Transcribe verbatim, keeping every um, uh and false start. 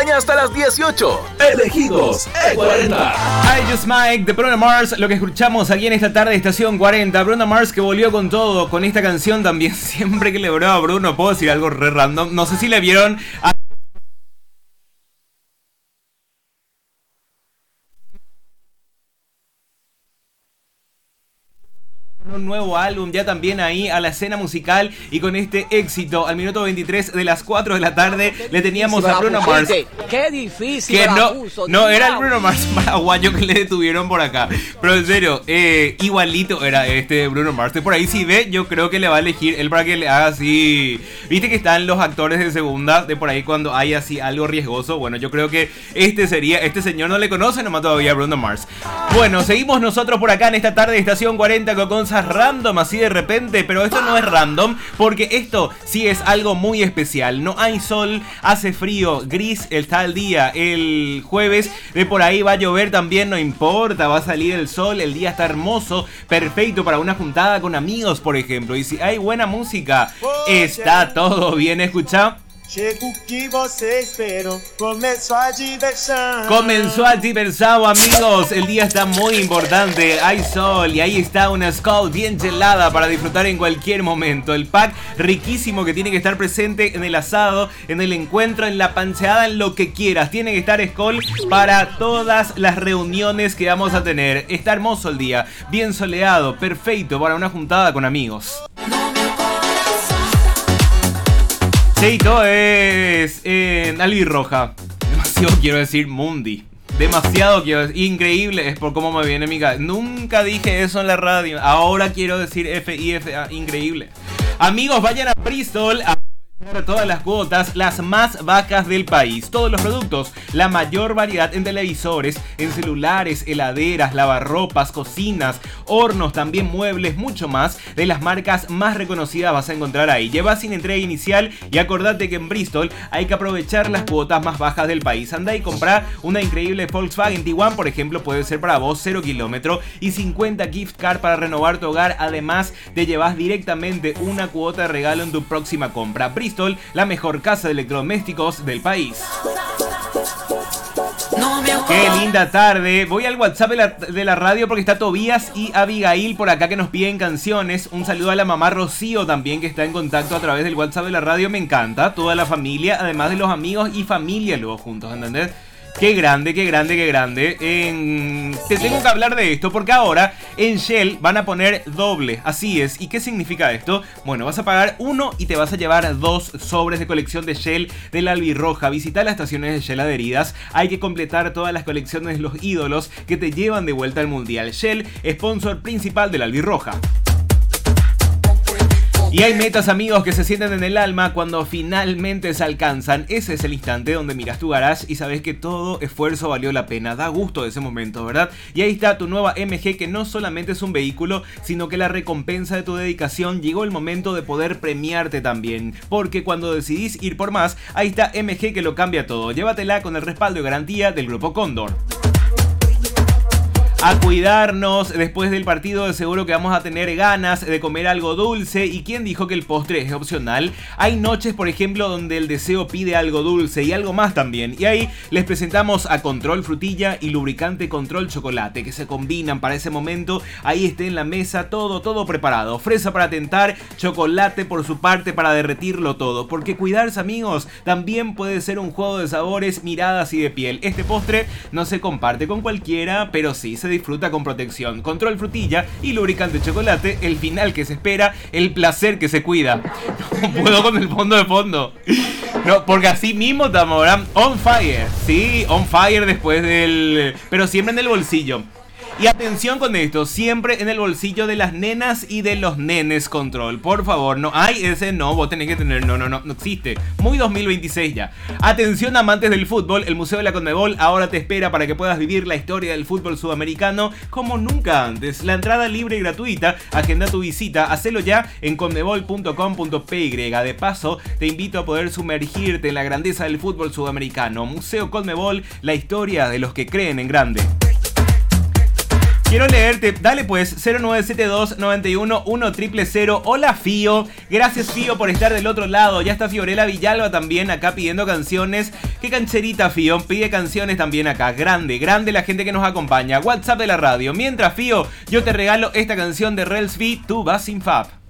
acompaña hasta las dieciocho. Elegidos E cuarenta. I Just Mike de Bruno Mars, lo que escuchamos aquí en esta tarde de Estación cuarenta. Bruno Mars que volvió con todo, con esta canción también. Siempre que le veo a Bruno, puedo decir algo re random. No sé si le vieron a... un nuevo álbum ya también ahí a la escena musical, y con este éxito al minuto veintitrés de las cuatro de la tarde le teníamos a Bruno Mars. Qué difícil que no, no era el Bruno Mars paraguayo que le detuvieron por acá, pero en serio, eh, igualito era este Bruno Mars. Por ahí si ve, yo creo que le va a elegir él para que le haga así. Viste que están los actores de segunda, de por ahí cuando hay así algo riesgoso. Bueno, yo creo que este sería, este señor no le conoce nomás todavía a Bruno Mars. Bueno, seguimos nosotros por acá en esta tarde de Estación cuarenta con cosas random así de repente, pero esto no es random porque esto sí es algo muy especial. No hay sol, hace frío, gris está el día. El jueves de por ahí va a llover también, no importa, va a salir el sol, el día está hermoso, perfecto para una juntada con amigos, por ejemplo. Y si hay buena música, está todo bien. Escucha. Chego que você esperou, comenzó a diversão. Comenzó a diversão, amigos. El día está muy importante. Hay sol y ahí está una Skol bien helada para disfrutar en cualquier momento. El pack riquísimo que tiene que estar presente en el asado, en el encuentro, en la pancheada, en lo que quieras. Tiene que estar Skol para todas las reuniones que vamos a tener. Está hermoso el día, bien soleado, perfecto para una juntada con amigos. Cheito es en albirroja. Demasiado quiero decir Mundi. Demasiado quiero decir. Increíble es por cómo me viene mi cabeza. Nunca dije eso en la radio. Ahora quiero decir F I F A. Increíble. Amigos, vayan a Bristol a todas las cuotas, las más bajas del país. Todos los productos, la mayor variedad en televisores, en celulares, heladeras, lavarropas, cocinas, hornos, también muebles, mucho más. De las marcas más reconocidas vas a encontrar ahí. Lleva sin entrega inicial y acordate que en Bristol hay que aprovechar las cuotas más bajas del país. Anda y compra una increíble Volkswagen Tiguan, por ejemplo, puede ser para vos cero kilómetro y cincuenta gift card para renovar tu hogar. Además, te llevas directamente una cuota de regalo en tu próxima compra. Bristol, la mejor casa de electrodomésticos del país. Qué linda tarde. Voy al WhatsApp de la, de la radio porque está Tobías y Abigail por acá que nos piden canciones. Un saludo a la mamá Rocío también, que está en contacto a través del WhatsApp de la radio. Me encanta. Toda la familia, además de los amigos y familia luego juntos, ¿entendés? Qué grande, qué grande, qué grande. En... Te tengo que hablar de esto porque ahora en Shell van a poner doble. Así es. ¿Y qué significa esto? Bueno, vas a pagar uno y te vas a llevar dos sobres de colección de Shell de la albirroja. Visita las estaciones de Shell adheridas. Hay que completar todas las colecciones de los ídolos que te llevan de vuelta al mundial. Shell, sponsor principal de la albirroja. Y hay metas, amigos, que se sienten en el alma cuando finalmente se alcanzan. Ese es el instante donde miras tu garage y sabes que todo esfuerzo valió la pena. Da gusto ese momento, ¿verdad? Y ahí está tu nueva M G, que no solamente es un vehículo, sino que la recompensa de tu dedicación. Llegó el momento de poder premiarte también, porque cuando decidís ir por más, ahí está M G que lo cambia todo. Llévatela con el respaldo y garantía del Grupo Cóndor. A cuidarnos después del partido, de seguro que vamos a tener ganas de comer algo dulce. ¿Y quién dijo que el postre es opcional? Hay noches, por ejemplo, donde el deseo pide algo dulce y algo más también. Y ahí les presentamos a Control Frutilla y lubricante Control Chocolate, que se combinan para ese momento. Ahí esté en la mesa, todo, todo preparado. Fresa para tentar, chocolate por su parte para derretirlo todo. Porque cuidarse, amigos, también puede ser un juego de sabores, miradas y de piel. Este postre no se comparte con cualquiera, pero sí se disfruta con protección. Control Frutilla y lubricante chocolate, el final que se espera, el placer que se cuida. No puedo con el fondo de fondo. No, porque así mismo estamos, ¿verdad? On fire. Sí, on fire después del... Pero siempre en el bolsillo. Y atención con esto, siempre en el bolsillo de las nenas y de los nenes Control. Por favor, no hay ese no, vos tenés que tener, no, no, no, no existe. Muy dos mil veintiséis ya. Atención, amantes del fútbol, el Museo de la Conmebol ahora te espera para que puedas vivir la historia del fútbol sudamericano como nunca antes. La entrada libre y gratuita, agenda tu visita, hacelo ya en conmebol punto com punto p y. De paso, te invito a poder sumergirte en la grandeza del fútbol sudamericano. Museo Conmebol, la historia de los que creen en grande. Quiero leerte, dale pues, cero nueve siete dos, nueve uno, uno cero cero cero. Hola Fío, gracias Fío por estar del otro lado. Ya está Fiorella Villalba también acá pidiendo canciones. Qué cancherita Fío, pide canciones también acá. Grande, grande la gente que nos acompaña. WhatsApp de la radio. Mientras Fío, yo te regalo esta canción de Rels V, Tú vas sin Fab.